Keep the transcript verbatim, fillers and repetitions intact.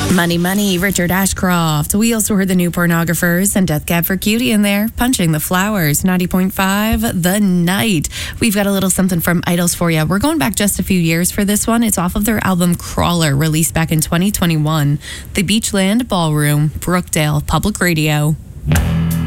Money, Money, Richard Ashcroft. We also heard the New Pornographers and Death Cab for Cutie in there, Punching the Flowers, ninety point five, The Night. We've got a little something from Idols for you. We're going back just a few years for this one. It's off of their album Crawler, released back in twenty twenty-one. The Beachland Ballroom, Brookdale Public Radio.